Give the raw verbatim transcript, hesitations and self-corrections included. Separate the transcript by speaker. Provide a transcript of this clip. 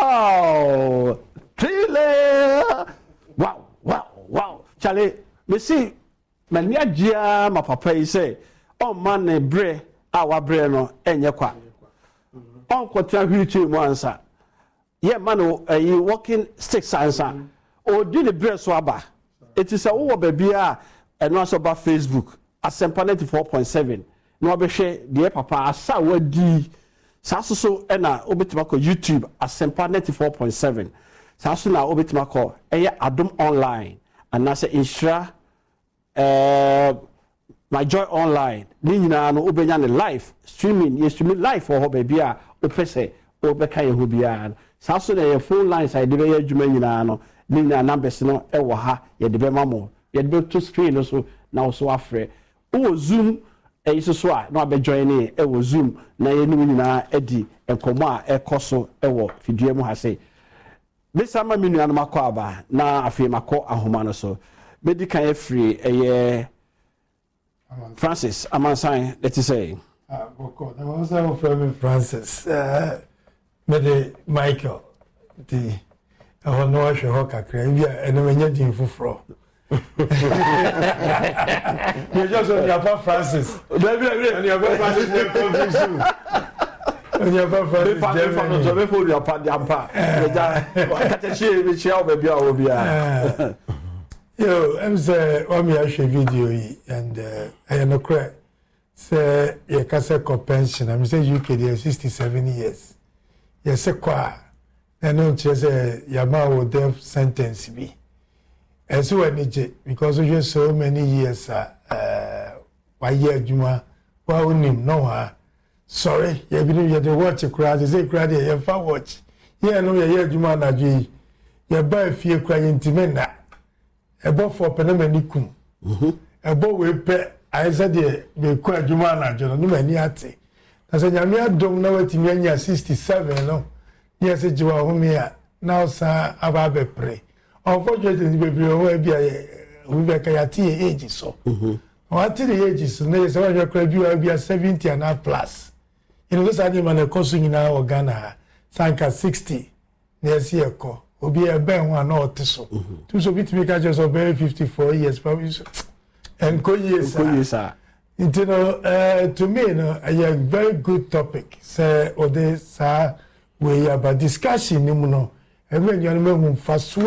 Speaker 1: Wow! Thriller! Wow, wow, wow. Charlie, me see, many a dear my papa say, oh man, bre, our bre no, and your qua. Uncle tell you to answer. Yeah, man, you walking six answer. Or do the bre swabba. It is a over baby, and also about Facebook. Asempa ninety-four point seven. No be share dear papa asa wadi. Saso so ena obetima ko YouTube Asempa ninety-four point seven. Saso na obetima ko eye Adom online and na se Insura eh My Joy online. Ni nyina no obenya ne live streaming, you streaming live for ho baby a opese obeka ye ho bia. Saso na your phone lines I de be adwuma nyina no. Ni nyina numbers no e wo ha ye de be mamo. Ye de be to screen so na so afre. O Zoom e iso so a na be join ni e wo Zoom na ye ni nyina edi enkomo a e koso e wo fidue mu ha sei. Besama minu anu makọ aba na afi makọ ahoma no so. Medical e free e Francis Amansan, let's say.
Speaker 2: Ah, boko. Na mo say mo frame Francis. Eh, me de Michael. Di I no wa hwe ho kakra bia eno menye din fufuro. You just on your papa Francis. Baby, baby, on your papa Francis dey confuse you. On your papa Francis. Be fa fa no so be for your papa ampa. We ja kata chi be chi baby a obia. Yo, I'm say o me a video yi and uh, I no cry. Say ye kase ko pension. I'm say U K dey sixty-seven years. Ye se kwa. Na no che say yama wo death sentence bi. As you need because we just so many years uh why year juma why unim no ha sorry you believe you dey watch crowd say crowd you fa watch here no year juma na dwi you buy fie kwa intimate na ebo for penemanikum mhm ebo we pe I said the be kwa juma na jo no mani ate na say nyame adom na watimi anya sixty-seven no yes jiwa homia now sa aba be pray. Unfortunately, baby, we be we be kayati age so. Mhm. What the age so na say we crab you be seventy and up plus. You know this animal na cost in our Ghana sanka sixty. Na yesi eko. Obi e ben one na otiso. Tu so bit make just over fifty-four years probably. And ko years. Ko years. You know, uh, to me, no, a very good topic. Say ode sa we about discussion ni mu no. E when you know me fast